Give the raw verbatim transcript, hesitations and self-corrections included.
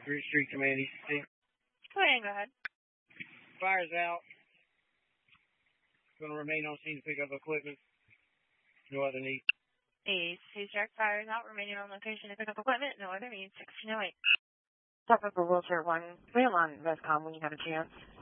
Street, Street Command, E C C. Go ahead, go ahead. Fire's out. Going to remain on scene to pick up equipment. No other need. East East Jack Fire is out, remaining on location to pick up equipment. No other needs. sixteen oh eight. Technical Wheelchair one, rail on Vescom when you have a chance.